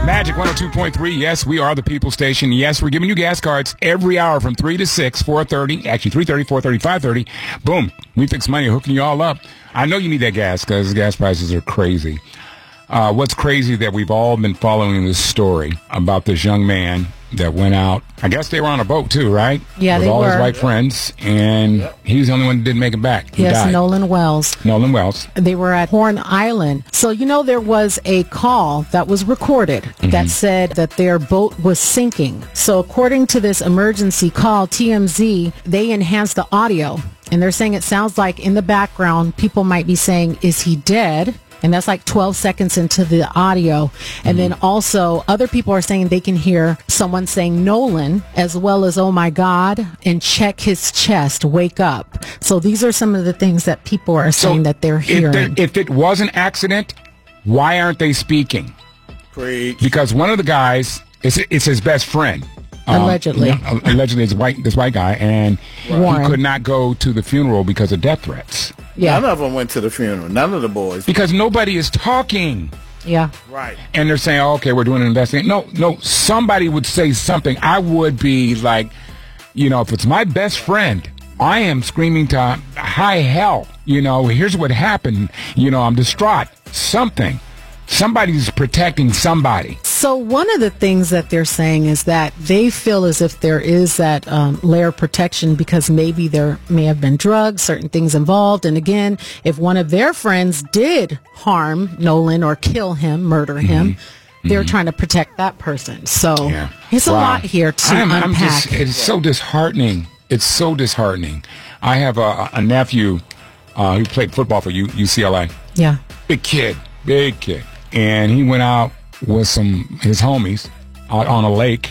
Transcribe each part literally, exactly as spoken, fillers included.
Magic one oh two point three. Yes, we are the People Station. Yes, we're giving you gas cards every hour from three to six, four thirty, actually three thirty, four thirty, five thirty. Boom. We fix money, hooking you all up. I know you need that gas because gas prices are crazy. Uh, what's crazy that we've all been following this story about this young man that went out. I guess they were on a boat too, right? Yeah, With they all were. his white friends, and yep. he's the only one that didn't make it back. He yes, died. Nolan Wells. Nolan Wells. They were at Horn Island. So, you know, there was a call that was recorded mm-hmm. that said that their boat was sinking. So according to this emergency call, T M Z, they enhanced the audio. And they're saying it sounds like in the background, people might be saying, is he dead? And that's like twelve seconds into the audio. And mm-hmm. then also other people are saying they can hear someone saying Nolan as well as, oh my God, and check his chest, wake up. So these are some of the things that people are saying so that they're hearing. If, if it was an accident, why aren't they speaking? Preach. Because one of the guys, it's, it's his best friend. Allegedly. Um, allegedly, it's white, this white guy, and right. he could not go to the funeral because of death threats. Yeah. None of them went to the funeral. None of the boys. Because nobody is talking. Yeah. Right. And they're saying, oh, okay, we're doing an investigation. No, no, somebody would say something. I would be like, you know, if it's my best friend, I am screaming to high hell. You know, here's what happened. You know, I'm distraught. Something. Somebody's protecting somebody. So one of the things that they're saying is that they feel as if there is that um, layer of protection because maybe there may have been drugs, certain things involved. And again, if one of their friends did harm Nolan or kill him, murder him, mm-hmm. they're mm-hmm. trying to protect that person. So yeah. it's wow. a lot here to I'm, unpack. I'm just, it's so disheartening. It's so disheartening. I have a, a nephew uh, who played football for U- UCLA. Yeah. Big kid. Big kid. And he went out with some his homies out on a lake,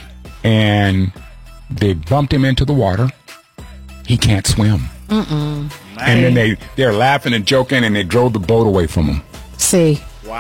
and they bumped him into the water. He can't swim. Mm-mm. And then they, they're laughing and joking, and they drove the boat away from him. See.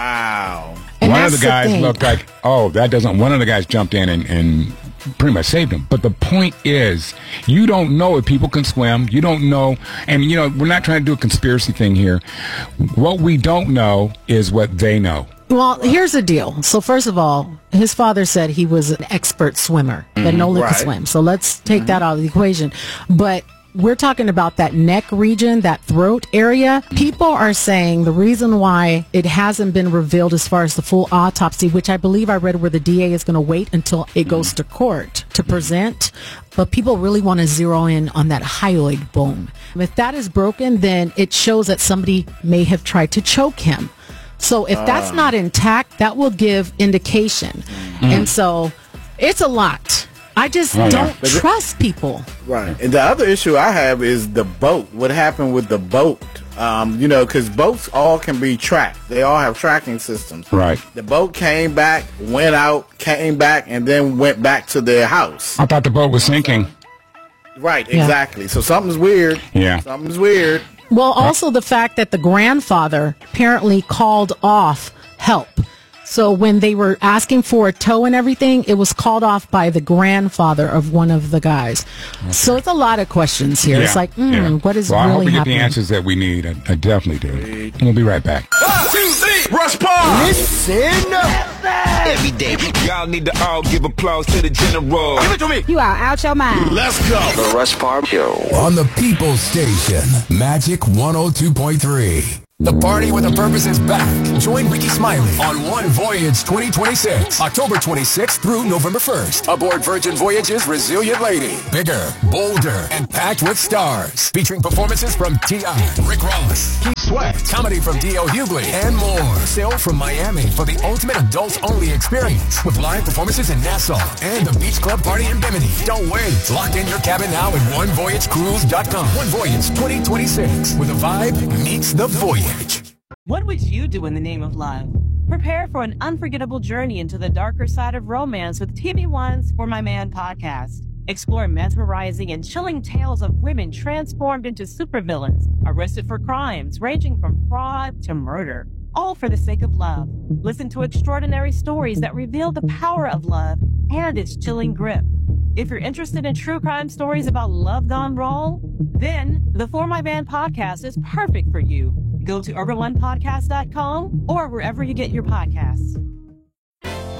Wow. And one of the guys the looked like, oh, that doesn't, one of the guys jumped in and, and pretty much saved him. But the point is, you don't know if people can swim. You don't know. And, you know, we're not trying to do a conspiracy thing here. What we don't know is what they know. Well, here's the deal. So first of all, his father said he was an expert swimmer, that mm-hmm. Nolan right. could swim. So let's take mm-hmm. that out of the equation. But we're talking about that neck region, that throat area. People are saying the reason why it hasn't been revealed as far as the full autopsy, which I believe I read where the D A is going to wait until it goes to court to present. But people really want to zero in on that hyoid bone. If that is broken, then it shows that somebody may have tried to choke him. So if that's uh, not intact, that will give indication. Mm-hmm. And so it's a lot. I just right. don't but trust people. Right. And the other issue I have is the boat. What happened with the boat? Um, you know, because boats all can be tracked. They all have tracking systems. Right. The boat came back, went out, came back, and then went back to their house. I thought the boat was sinking. Right, exactly. Yeah. So something's weird. Yeah. Something's weird. Well, also the fact that the grandfather apparently called off help. So when they were asking for a tow and everything, it was called off by the grandfather of one of the guys. Okay. So it's a lot of questions here. Yeah. It's like, mm, yeah. what is well, really I hope we happening? get the answers that we need. I, I definitely do. And we'll be right back. One, two, three, Rush Par! Listen every day. Y'all need to all give applause to the general. Give it to me. You are out your mind. Let's go. The Rush Par Show. On the People Station, Magic one oh two point three. The Party with a Purpose is back. Join Ricky Smiley on One Voyage twenty twenty-six, October twenty-sixth through November first. Aboard Virgin Voyage's Resilient Lady. Bigger, bolder, and packed with stars. Featuring performances from T I, Rick Ross, Keith Sweat, comedy from D L Hughley, and more. Sail from Miami for the ultimate adults-only experience with live performances in Nassau and the Beach Club Party in Bimini. Don't wait. Lock in your cabin now at one voyage cruise dot com. One Voyage twenty twenty-six, where the vibe meets the voyage. What would you do in the name of love? Prepare for an unforgettable journey into the darker side of romance with T V One's For My Man podcast. Explore mesmerizing and chilling tales of women transformed into supervillains, arrested for crimes ranging from fraud to murder, all for the sake of love. Listen to extraordinary stories that reveal the power of love and its chilling grip. If you're interested in true crime stories about love gone wrong, then the For My Man podcast is perfect for you. Go to urban one podcast dot com or wherever you get your podcasts.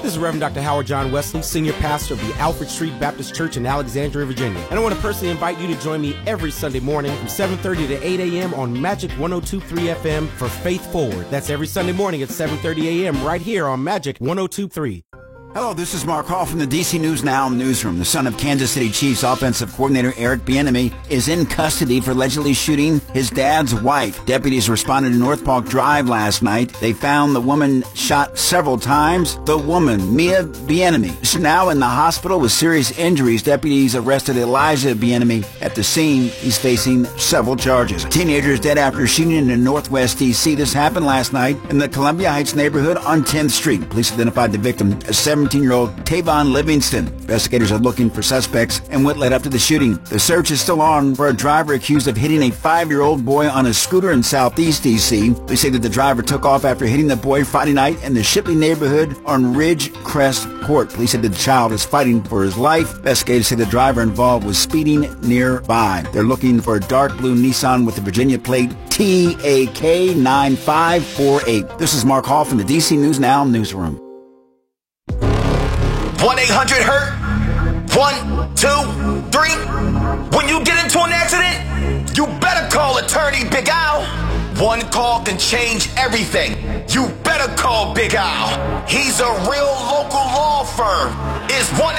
This is Reverend Doctor Howard John Wesley, Senior Pastor of the Alfred Street Baptist Church in Alexandria, Virginia. And I want to personally invite you to join me every Sunday morning from seven thirty to eight a.m. on Magic one oh two point three F M for Faith Forward. That's every Sunday morning at seven thirty a.m. right here on Magic one oh two point three. Hello, this is Mark Hall from the D C News Now newsroom. The son of Kansas City Chiefs offensive coordinator Eric Bieniemy is in custody for allegedly shooting his dad's wife. Deputies responded to North Park Drive last night. They found the woman shot several times. The woman, Mia Bieniemy, is now in the hospital with serious injuries. Deputies arrested Elijah Bieniemy at the scene. He's facing several charges. A teenager is dead after shooting in Northwest D C. This happened last night in the Columbia Heights neighborhood on tenth Street. Police identified the victim as seventeen-year-old Tavon Livingston. Investigators are looking for suspects and what led up to the shooting. The search is still on for a driver accused of hitting a five-year-old boy on a scooter in Southeast D C. They say that the driver took off after hitting the boy Friday night in the Shipley neighborhood on Ridge Crest Court. Police said that the child is fighting for his life. Investigators say the driver involved was speeding nearby. They're looking for a dark blue Nissan with the Virginia plate T A K nine five four eight. This is Mark Hall from the D C News Now newsroom. one eight hundred hurt. One, two, three. When you get into an accident, you better call attorney Big Al. One call can change everything. You better call Big Al. He's a real local law firm. Is one